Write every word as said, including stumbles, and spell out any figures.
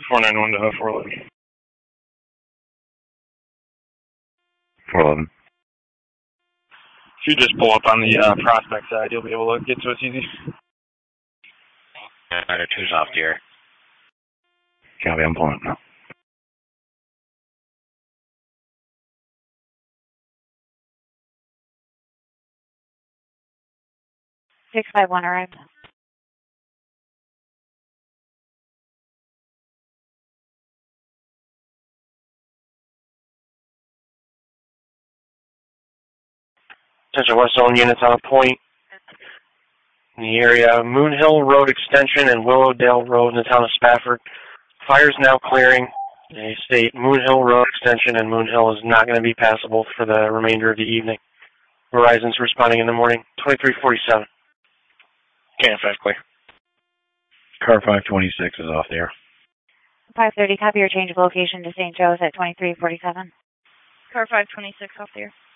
four nine one to four eleven. four eleven. If you just pull up on the uh, prospect side, you'll be able to get to us easy. Rider two's off the air. Copy, I'm pulling up now. six five one arrived. Attention West Zone units on a point in the area. Moon Hill Road Extension and Willowdale Road in the town of Spafford. Fire's now clearing. They state Moon Hill Road Extension and Moon Hill is not going to be passable for the remainder of the evening. Verizon's responding in the morning. twenty-three forty-seven. K F F clear. Car five twenty-six is off the air. five thirty, copy your change of location to Saint Joe's at twenty-three forty-seven. Car five twenty-six off the air.